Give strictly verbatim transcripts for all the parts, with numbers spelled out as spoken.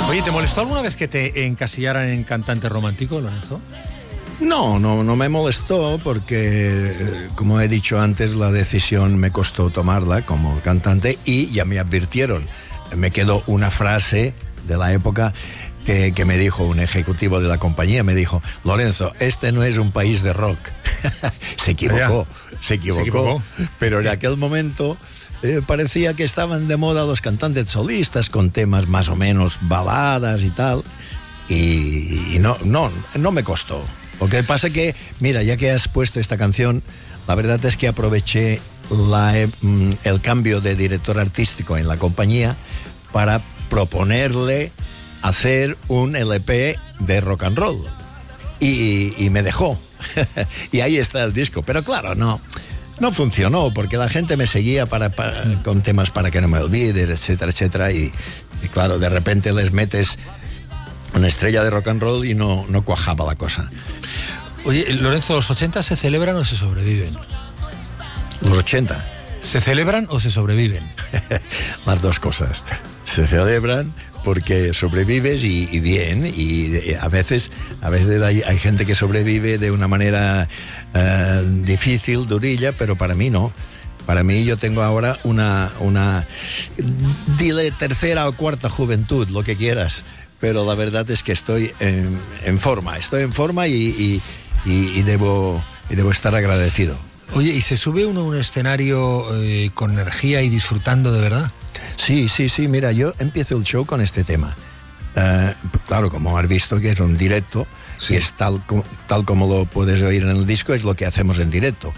Oye, ¿te molestó alguna vez que te encasillaran en cantante romántico, Lorenzo? No, no, no me molestó porque, como he dicho antes, la decisión me costó tomarla como cantante y ya me advirtieron. Me quedó una frase de la época que, que me dijo un ejecutivo de la compañía, me dijo: Lorenzo, este no es un país de rock. se equivocó, se equivocó, se equivocó, pero en aquel momento eh, parecía que estaban de moda los cantantes solistas con temas más o menos baladas y tal, y, y no, no, no me costó. Lo que pasa es que, mira, ya que has puesto esta canción, la verdad es que aproveché la, el cambio de director artístico en la compañía para proponerle hacer un L P de rock and roll. Y, y me dejó. Y ahí está el disco. Pero claro, no, no funcionó, porque la gente me seguía para, para, con temas para que no me olvides, etcétera, etcétera. Y, y claro, de repente les metes una estrella de rock and roll y no, no cuajaba la cosa. Oye, Lorenzo, ¿los ochenta se celebran o se sobreviven? ¿Los ochenta? ¿Se celebran o se sobreviven? Las dos cosas. Se celebran porque sobrevives y, y bien, y a veces, a veces hay, hay gente que sobrevive de una manera uh, difícil, durilla, pero para mí no. Para mí yo tengo ahora una, una, dile tercera o cuarta juventud, lo que quieras, pero la verdad es que estoy en, en forma, estoy en forma y, y, y, y, debo, y debo estar agradecido. Oye, ¿y se sube uno a un escenario eh, con energía y disfrutando de verdad? Sí, sí, sí, mira, yo empiezo el show con este tema. Uh, claro, como has visto que es un directo, sí. Y es tal, tal como lo puedes oír en el disco, es lo que hacemos en directo.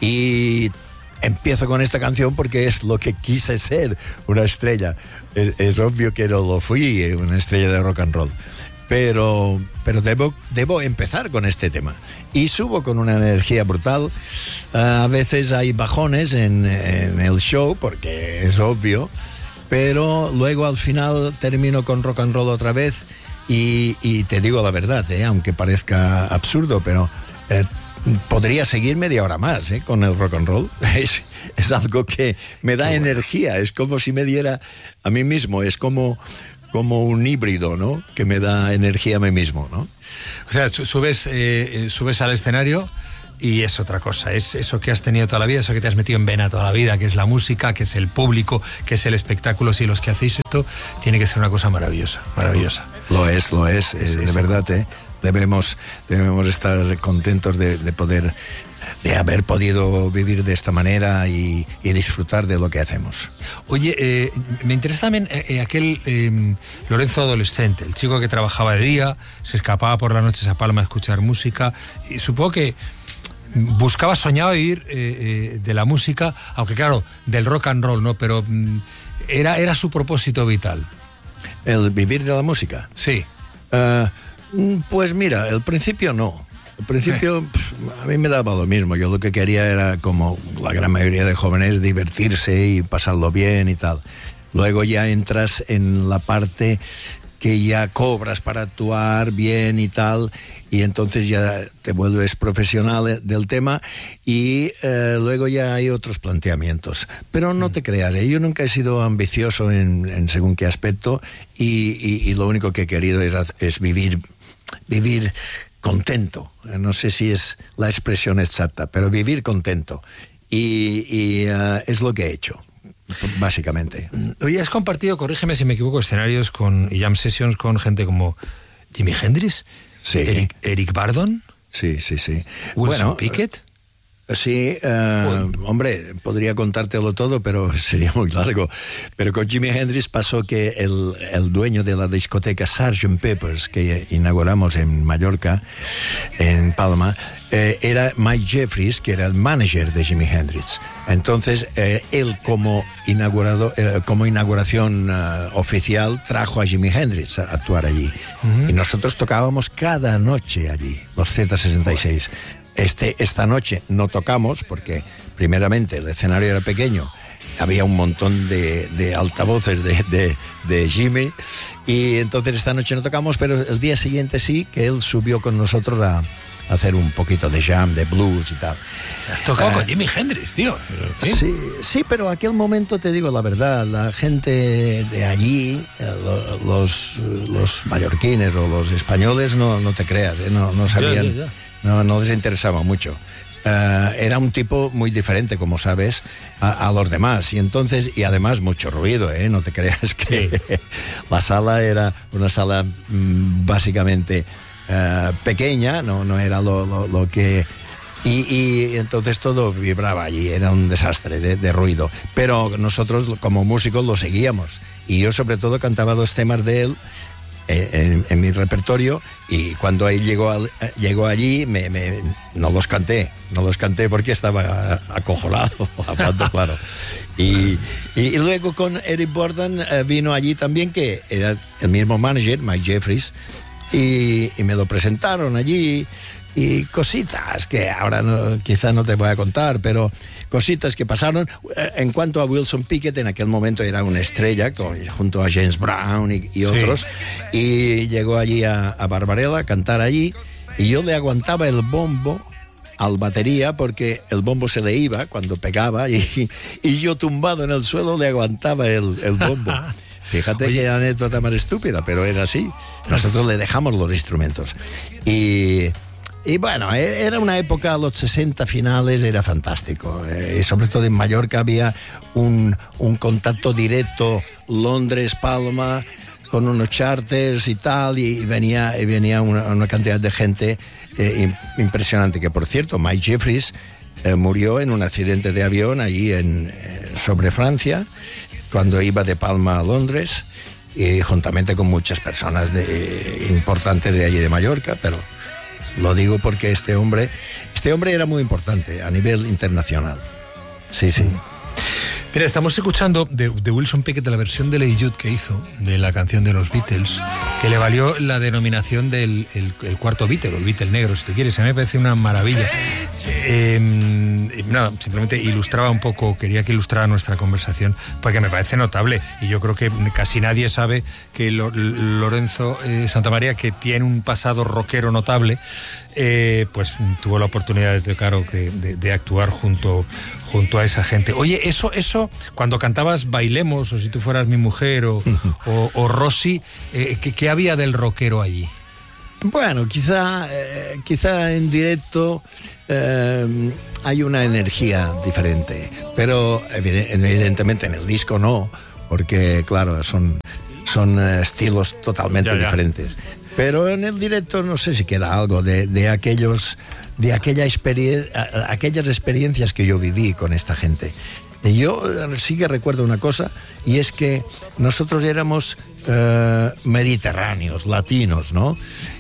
Y empiezo con esta canción porque es lo que quise ser, una estrella. Es, es obvio que no lo fui, una estrella de rock and roll. Pero, pero debo, debo empezar con este tema. Y subo con una energía brutal. Uh, a veces hay bajones en, en el show, porque es obvio. Pero luego al final termino con rock and roll otra vez. Y, y te digo la verdad, ¿eh? Aunque parezca absurdo, pero eh, podría seguir media hora más ¿eh? con el rock and roll. Es, es algo que me da Qué energía. Bueno. Es como si me diera a mí mismo. Es como... como un híbrido, ¿no? Que me da energía a mí mismo, ¿no? O sea, subes, eh, subes al escenario y es otra cosa, es eso que has tenido toda la vida, eso que te has metido en vena toda la vida, que es la música, que es el público, que es el espectáculo. Si los que hacéis esto, tiene que ser una cosa maravillosa, maravillosa. Lo es, lo es, es de verdad, ¿eh? Debemos, debemos estar contentos de, de poder... de haber podido vivir de esta manera y, y disfrutar de lo que hacemos. Oye, eh, me interesa también eh, aquel eh, Lorenzo adolescente, el chico que trabajaba de día, se escapaba por las noches a Palma a escuchar música, y supongo que buscaba, soñaba vivir eh, eh, de la música, aunque claro, del rock and roll, ¿no? Pero mm, era, era su propósito vital. ¿El vivir de la música? Sí. Uh, pues mira, al principio no. Al principio a mí me daba lo mismo. Yo lo que quería era, como la gran mayoría de jóvenes, divertirse y pasarlo bien y tal. Luego ya entras en la parte que ya cobras para actuar bien y tal, y entonces ya te vuelves profesional del tema y eh, luego ya hay otros planteamientos. Pero no te creas, ¿eh? Yo nunca he sido ambicioso en, en según qué aspecto y, y, y lo único que he querido es, es vivir, vivir contento. No sé si es la expresión exacta, pero vivir contento. Y, y uh, es lo que he hecho, básicamente. Oye, has compartido, corrígeme si me equivoco, escenarios con, y jam sessions con gente como Jimi Hendrix, sí. Eric, Eric Burdon, sí, sí, sí. Wilson bueno, Pickett. Sí, uh, hombre, podría contártelo todo, pero sería muy largo. Pero con Jimi Hendrix pasó que el, el dueño de la discoteca sergeant Pepper's, que inauguramos en Mallorca, en Palma, eh, era Mike Jeffries, que era el manager de Jimi Hendrix. Entonces, eh, él como, inaugurado, eh, como inauguración uh, oficial trajo a Jimi Hendrix a actuar allí. Uh-huh. Y nosotros tocábamos cada noche allí, los Z sesenta y seis. Este, esta noche no tocamos porque primeramente el escenario era pequeño, había un montón de, de altavoces de, de, de Jimmy, y entonces esta noche no tocamos, pero el día siguiente sí, que él subió con nosotros a, hacer un poquito de jam, de blues y tal. Has tocado Eh, con Jimi Hendrix, tío. ¿Sí? Sí, sí, pero aquel momento, te digo la verdad, la gente de allí, eh, lo- los, los mallorquines o los españoles, no, no te creas, eh, no, no sabían, Ya, ya, ya. No, no les interesaba mucho. Eh, era un tipo muy diferente, como sabes, a, a los demás. Y entonces, y además mucho ruido, ¿eh? No te creas que Sí. la sala era una sala mm, básicamente eh, pequeña, no, no era lo, lo, lo que... Y, y entonces todo vibraba allí, era un desastre de, de ruido. Pero nosotros como músicos lo seguíamos. Y yo sobre todo cantaba dos temas de él en, en mi repertorio, y cuando él llegó, al, llegó allí me, me, no los canté, no los canté porque estaba acojonado, hablando claro. Y, y, y luego con Eric Burdon eh, vino allí también, que era el mismo manager, Mike Jeffries, y, y me lo presentaron allí, y cositas que ahora no, quizá no te voy a contar, pero cositas que pasaron. En cuanto a Wilson Pickett, en aquel momento era una estrella con, junto a James Brown y, y otros, sí. Y llegó allí a, a Barbarella a cantar allí, y yo le aguantaba el bombo al batería porque el bombo se le iba cuando pegaba, y, y yo tumbado en el suelo le aguantaba el, el bombo. Fíjate Oye. Qué anécdota más estúpida, pero era así. Nosotros le dejamos los instrumentos. Y... Y bueno, era una época, los sesenta finales, era fantástico. Eh, y sobre todo en Mallorca había un, un contacto directo, Londres, Palma, con unos charters y tal, y venía, y venía una, una cantidad de gente eh, impresionante. Que por cierto, Mike Jeffries eh, murió en un accidente de avión allí en, eh, sobre Francia, cuando iba de Palma a Londres, y juntamente con muchas personas de, eh, importantes de allí de Mallorca, pero... Lo digo porque este hombre, este hombre era muy importante a nivel internacional. Sí, sí. Mira, estamos escuchando de, de Wilson Pickett la versión de Lady Jude que hizo de la canción de los Beatles, que le valió la denominación del el, el cuarto Beatle, o el Beatle negro, si tú quieres. A mí me parece una maravilla. Eh, nada, simplemente ilustraba un poco, quería que ilustrara nuestra conversación, porque me parece notable, y yo creo que casi nadie sabe que Lo, Lorenzo eh, Santamaría, que tiene un pasado rockero notable, eh, pues tuvo la oportunidad de tocar o de, de, de actuar junto junto a esa gente. Oye, eso, eso, cuando cantabas Bailemos, o Si tú fueras mi mujer, o, o, o Rosy, eh, ¿qué, ¿qué había del rockero allí? Bueno, quizá, eh, quizá en directo eh, hay una energía diferente, pero evidentemente en el disco no, porque claro, son, son eh, estilos totalmente ya, ya. diferentes. Pero en el directo no sé si queda algo de, de aquellos, de aquella experien- aquellas experiencias que yo viví con esta gente. Y yo sí que recuerdo una cosa, y es que nosotros éramos eh, mediterráneos, latinos, ¿no?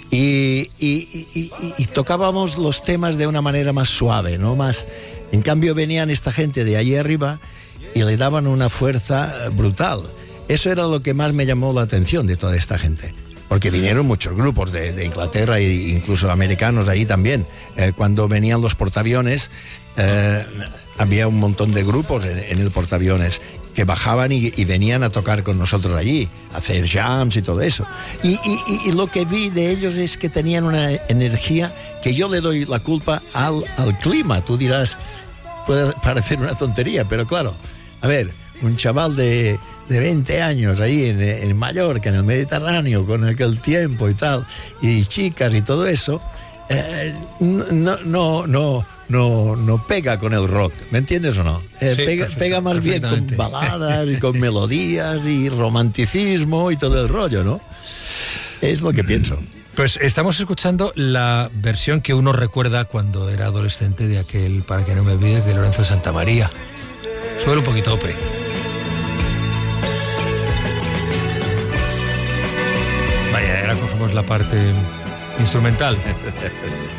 Y, y, y, y, y tocábamos los temas de una manera más suave, ¿no? Más, en cambio venían esta gente de allí arriba y le daban una fuerza brutal. Eso era lo que más me llamó la atención de toda esta gente. Porque vinieron muchos grupos de, de Inglaterra e incluso americanos ahí también. Eh, cuando venían los portaaviones, eh, había un montón de grupos en, en el portaaviones que bajaban y, y venían a tocar con nosotros allí, a hacer jams y todo eso. Y, y, y lo que vi de ellos es que tenían una energía que yo le doy la culpa al, al clima. Tú dirás, puede parecer una tontería, pero claro, a ver, un chaval de... de veinte años ahí en, en Mallorca, en el Mediterráneo, con aquel tiempo y tal, y chicas y todo eso, eh, no, no, no, no, no pega con el rock, ¿me entiendes o no? Eh, sí, pega, pega más bien con baladas y con melodías y romanticismo y todo el rollo, ¿no? Es lo que pienso. Pues estamos escuchando la versión que uno recuerda cuando era adolescente de aquel Para que no me olvides, de Lorenzo Santamaría. Sube un poquito, Ope. Vaya, ahora cogemos la parte instrumental.